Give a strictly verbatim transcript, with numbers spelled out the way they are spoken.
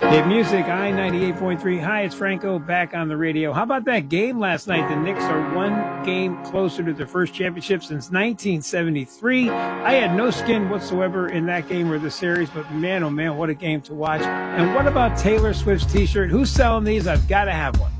Dave Music, I ninety-eight point three. Hi, it's Franco back on the radio. How about that game last night? The Knicks are one game closer to their first championship since nineteen seventy-three. I had no skin whatsoever in that game or the series, but man, oh man, what a game to watch. And what about Taylor Swift's t-shirt? Who's selling these? I've got to have one.